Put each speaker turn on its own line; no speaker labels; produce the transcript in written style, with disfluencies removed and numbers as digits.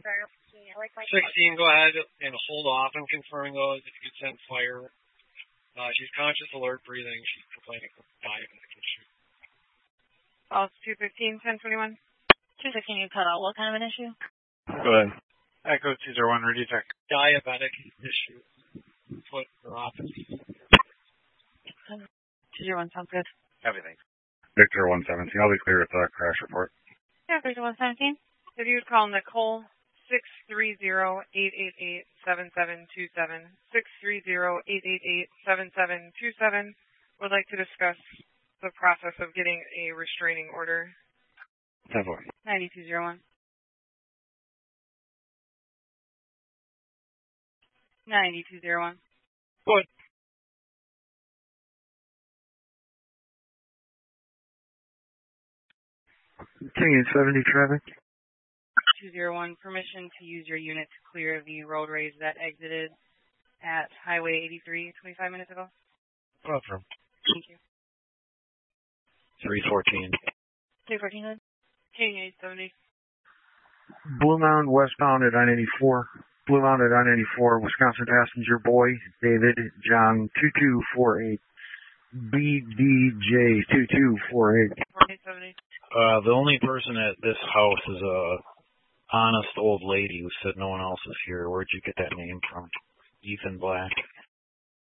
16, go ahead and hold off on confirming those. If you could send fire. She's conscious, alert, breathing. She's complaining of diabetic issue.
Pulse 215, 1021.
215, you cut out. What kind of an issue?
Go ahead. Echo 201, ready to check.
Diabetic issue. Foot neuropathy.
201 sounds good.
Everything.
Victor 117, I'll be clear with the crash report.
Yeah, Victor 117.
If you would call Nicole 630-888-7727, 630-888-7727, would like to discuss the process of getting a restraining order.
10-4.
9201. 9201.
Good.
Continuing 70 traffic.
201, permission to use your unit to clear the roadways that exited at Highway 83 25 minutes ago.
Confirm.
Thank you.
314.
314.
Continuing 70.
Blue Mountain westbound at I-94. Blue Mountain at I-94, Wisconsin passenger boy, David John 2248. BDJ 2248.
70.
The only person at this house is a honest old lady who said no one else is here. Where'd you get that name from? Ethan Black.